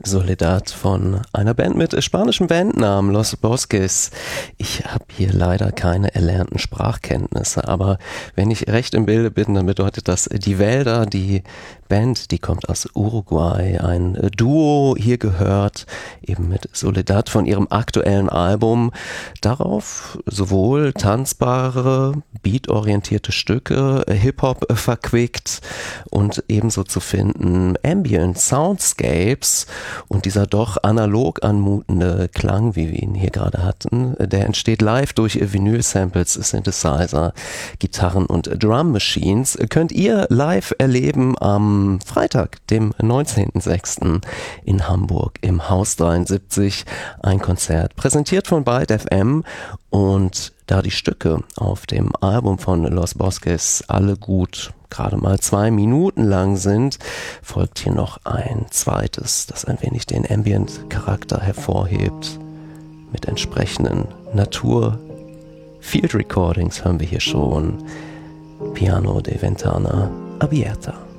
Soledad von einer Band mit spanischem Bandnamen Los Bosques. Ich habe hier leider keine erlernten Sprachkenntnisse, aber wenn ich recht im Bilde bin, dann bedeutet das Die Wälder. Die Band, die kommt aus Uruguay, ein Duo, hier gehört eben mit Soledad von ihrem aktuellen Album. Darauf sowohl tanzbare, beatorientierte Stücke, Hip-Hop verquickt und ebenso zu finden Ambient Soundscapes. Und dieser doch analog anmutende Klang, wie wir ihn hier gerade hatten, der entsteht live durch Vinyl-Samples, Synthesizer, Gitarren und Drum Machines. Könnt ihr live erleben am Freitag, dem 19.06. in Hamburg im Haus 73. Ein Konzert, präsentiert von Byte FM. Und da die Stücke auf dem Album von Los Bosques alle gut gerade mal 2 Minuten lang sind, folgt hier noch ein zweites, das ein wenig den Ambient-Charakter hervorhebt. Mit entsprechenden Natur-Field-Recordings hören wir hier schon Piano de Ventana Abierta.